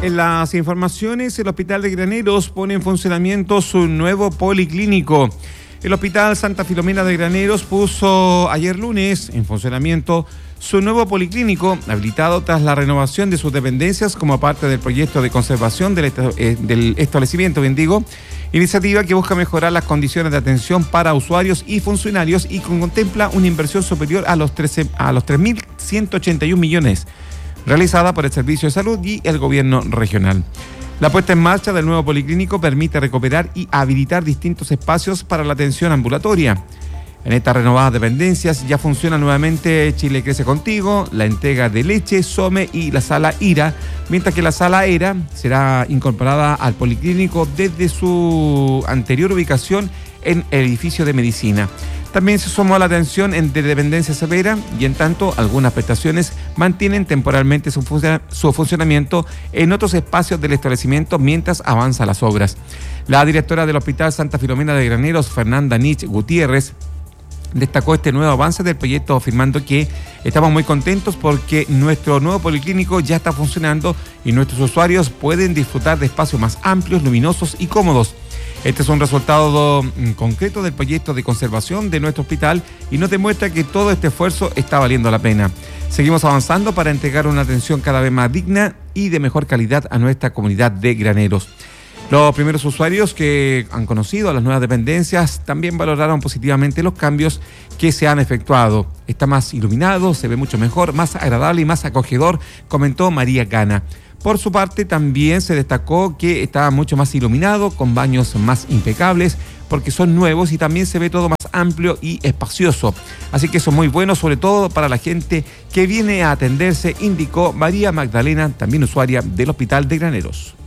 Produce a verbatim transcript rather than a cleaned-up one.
En las informaciones, el Hospital de Graneros pone en funcionamiento su nuevo policlínico. El Hospital Santa Filomena de Graneros puso ayer lunes en funcionamiento su nuevo policlínico, habilitado tras la renovación de sus dependencias como parte del proyecto de conservación del, est- eh, del establecimiento, bien digo, iniciativa que busca mejorar las condiciones de atención para usuarios y funcionarios y contempla una inversión superior a los, trece, a los tres mil ciento ochenta y un millones, realizada por el Servicio de Salud y el Gobierno regional. La puesta en marcha del nuevo policlínico permite recuperar y habilitar distintos espacios para la atención ambulatoria. En estas renovadas dependencias ya funciona nuevamente Chile Crece Contigo, la entrega de leche, SOME y la sala IRA, mientras que la sala ERA será incorporada al policlínico desde su anterior ubicación en el edificio de medicina. También se sumó la atención en de dependencia severa y en tanto algunas prestaciones mantienen temporalmente su, func- su funcionamiento en otros espacios del establecimiento mientras avanzan las obras. La directora del Hospital Santa Filomena de Graneros, Fernanda Nich Gutiérrez, destacó este nuevo avance del proyecto, afirmando que estamos muy contentos porque nuestro nuevo policlínico ya está funcionando y nuestros usuarios pueden disfrutar de espacios más amplios, luminosos y cómodos. Este es un resultado mm, concreto del proyecto de conservación de nuestro hospital y nos demuestra que todo este esfuerzo está valiendo la pena. Seguimos avanzando para entregar una atención cada vez más digna y de mejor calidad a nuestra comunidad de graneros. Los primeros usuarios que han conocido las nuevas dependencias también valoraron positivamente los cambios que se han efectuado. Está más iluminado, se ve mucho mejor, más agradable y más acogedor, comentó María Gana. Por su parte, también se destacó que estaba mucho más iluminado, con baños más impecables, porque son nuevos y también se ve todo más amplio y espacioso. Así que eso es muy bueno, sobre todo para la gente que viene a atenderse, indicó María Magdalena, también usuaria del Hospital de Graneros.